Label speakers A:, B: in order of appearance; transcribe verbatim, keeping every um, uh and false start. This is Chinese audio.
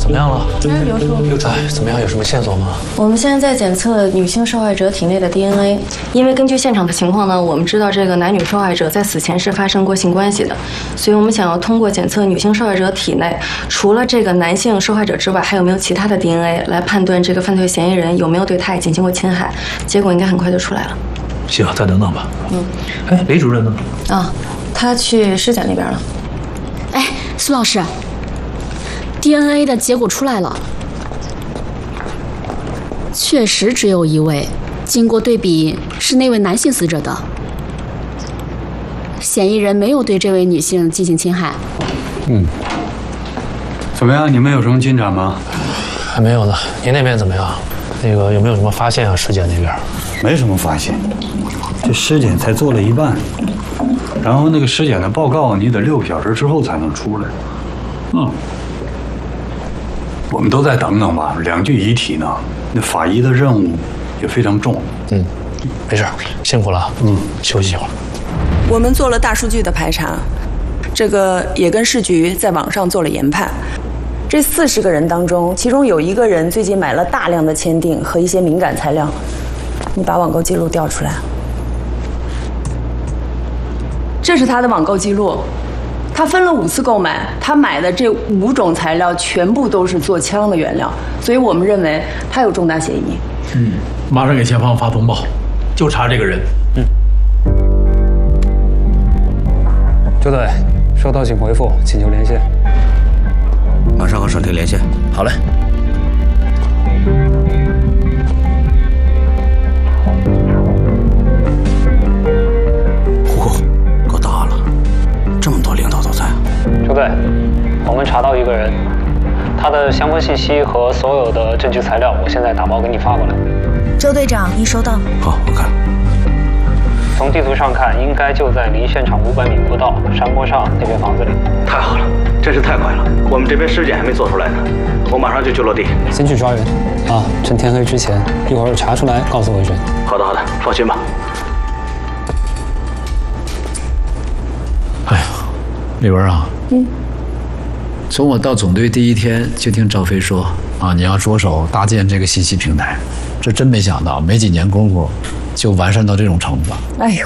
A: 怎么样了？
B: 哎，刘叔，
A: 刘仔，怎么样？有什么线索吗？
B: 我们现在在检测女性受害者体内的 D N A， 因为根据现场的情况呢，我们知道这个男女受害者在死前是发生过性关系的，所以我们想要通过检测女性受害者体内除了这个男性受害者之外，还有没有其他的 D N A 来判断这个犯罪嫌疑人有没有对她也进行过侵害。结果应该很快就出来了。
A: 行，再等等吧。
B: 嗯。
A: 哎，雷主任呢？
B: 啊，他去尸检那边了。
C: 哎，苏老师 ，D N A 的结果出来了，确实只有一位，经过对比是那位男性死者的，嫌疑人没有对这位女性进行侵害。
D: 嗯，怎么样？你们有什么进展吗？
A: 还没有呢。您那边怎么样？那个有没有什么发现啊？尸检那边
D: 没什么发现，这尸检才做了一半。然后那个尸检的报告，你得六个小时之后才能出来。嗯，我们都再等等吧。两具遗体呢，那法医的任务也非常重。
A: 嗯，没事，辛苦了。嗯，休息一会儿。
E: 我们做了大数据的排查，这个也跟市局在网上做了研判。这四十个人当中，其中有一个人最近买了大量的签订和一些敏感材料，你把网购记录调出来。这是他的网购记录，他分了五次购买，他买的这五种材料全部都是做枪的原料，所以我们认为他有重大嫌疑。
F: 嗯，马上给前方发通报，就查这个人。
A: 嗯。
G: 周队，收到请回复，请求连线。
H: 马上和省厅连线。
A: 好嘞。
G: 周队，我们查到一个人，他的相关信息和所有的证据材料，我现在打包给你发过来。
I: 周队长，您收到。
H: 好，我看。
G: 从地图上看，应该就在离现场五百米不到山坡上那边房子里。
H: 太好了，真是太快了！我们这边尸检还没做出来呢，我马上就去落地。
G: 先去抓人，啊，趁天黑之前，一会儿查出来告诉我一声。
H: 好的，好的，放心吧。
J: 哎呀，丽文啊。嗯，从我到总队第一天就听赵飞说啊，你要着手搭建这个信息平台，这真没想到，没几年功夫就完善到这种程度了。
E: 哎呦。